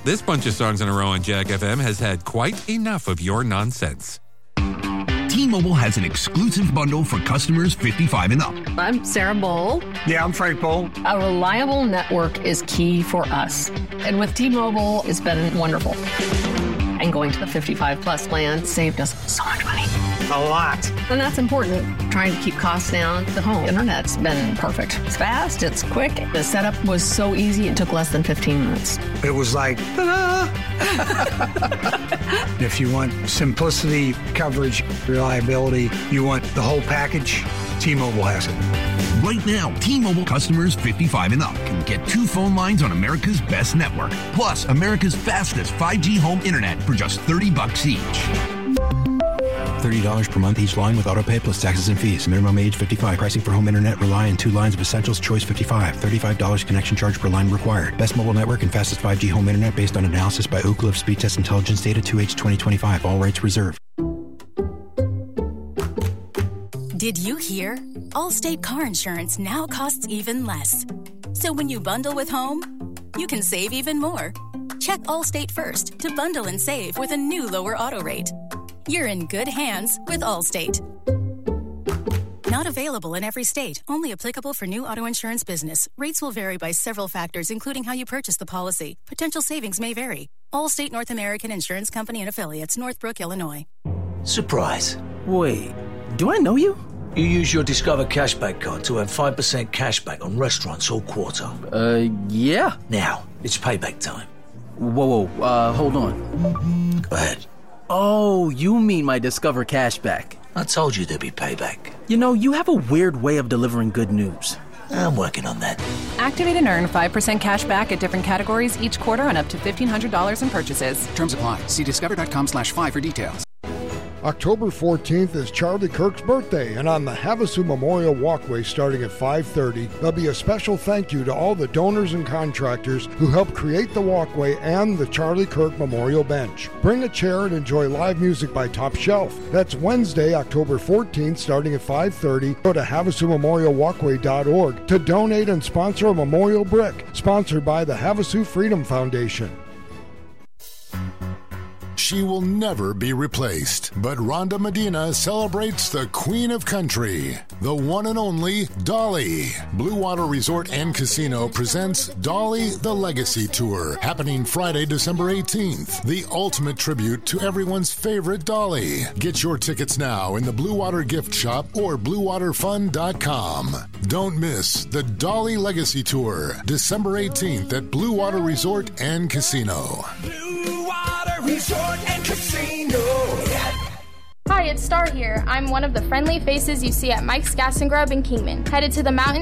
This bunch of songs in a row on Jack FM has had quite enough of your nonsense. T-Mobile has an exclusive bundle for customers 55 and up. I'm Sarah Bowl. Yeah, I'm Frank Bowl. A reliable network is key for us. And with T-Mobile, it's been wonderful. And going to the 55 plus plan saved us so much money. A lot. And that's important. Trying to keep costs down. The home internet's been perfect. It's fast, it's quick. The setup was so easy, it took less than 15 minutes. It was like, ta-da! If you want simplicity, coverage, reliability, you want the whole package, T-Mobile has it. Right now, T-Mobile customers 55 and up can get 2 phone lines on America's best network, plus America's fastest 5G home internet for just $30 each. $30 per month each line with autopay plus taxes and fees. Minimum age 55. Pricing for home internet rely on 2 lines of Essentials. Choice 55. $35 connection charge per line required. Best mobile network and fastest 5G home internet based on analysis by Ookla of Speed Test Intelligence data 2H 2025. All rights reserved. Did you hear? Allstate car insurance now costs even less. So when you bundle with home, you can save even more. Check Allstate first to bundle and save with a new lower auto rate. You're in good hands with Allstate. Not available in every state. Only applicable for new auto insurance business. Rates will vary by several factors, including how you purchase the policy. Potential savings may vary. Allstate North American Insurance Company and Affiliates, Northbrook, Illinois. Surprise. Wait, do I know you? You use your Discover Cashback card to earn 5% cashback on restaurants all quarter. Yeah. Now, it's payback time. Whoa, hold on. Go ahead. Oh, you mean my Discover Cashback. I told you there'd be payback. You know, you have a weird way of delivering good news. I'm working on that. Activate and earn 5% cash back at different categories each quarter on up to $1,500 in purchases. Terms apply. See discover.com/5 for details. October 14th is Charlie Kirk's birthday, and on the Havasu Memorial Walkway starting at 5:30, there'll be a special thank you to all the donors and contractors who helped create the walkway and the Charlie Kirk Memorial Bench. Bring a chair and enjoy live music by Top Shelf. That's Wednesday, October 14th, starting at 5:30. Go to HavasuMemorialWalkway.org to donate and sponsor a memorial brick, sponsored by the Havasu Freedom Foundation. She will never be replaced, but Rhonda Medina celebrates the Queen of Country, the one and only Dolly. Blue Water Resort and Casino presents Dolly the Legacy Tour, happening Friday, December 18th. The ultimate tribute to everyone's favorite Dolly. Get your tickets now in the Blue Water Gift Shop or BlueWaterFun.com. Don't miss the Dolly Legacy Tour, December 18th at Blue Water Resort and Casino. Blue Water Resort and Casino. Hi, it's Star here. I'm one of the friendly faces you see at Mike's Gas and Grub in Kingman. Headed to the mountains